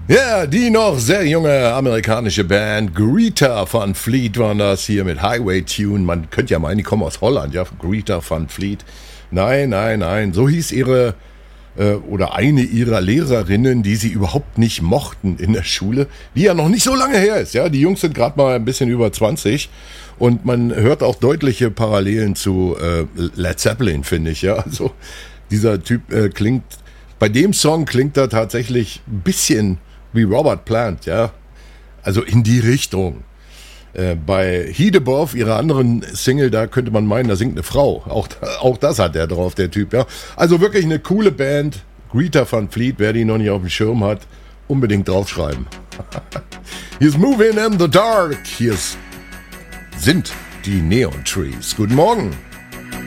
Ja, die noch sehr junge amerikanische Band Greta Van Fleet waren das hier mit Highway Tune. Man könnte ja meinen, die kommen aus Holland, ja, Greta Van Fleet. Nein, so hieß ihre oder eine ihrer Lehrerinnen, die sie überhaupt nicht mochten in der Schule, die ja noch nicht so lange her ist. Ja, die Jungs sind gerade mal ein bisschen über 20 und man hört auch deutliche Parallelen zu Led Zeppelin, finde ich. Ja, also dieser Typ klingt, bei dem Song klingt er tatsächlich ein bisschen wie Robert Plant, ja, also in die Richtung. Bei Heat Above, ihrer anderen Single, da könnte man meinen, da singt eine Frau. Auch das hat er drauf, der Typ, ja. Also wirklich eine coole Band. Greta Van Fleet, wer die noch nicht auf dem Schirm hat, unbedingt draufschreiben. Hier ist Moving in the Dark. Hier sind die Neon Trees. Guten Morgen.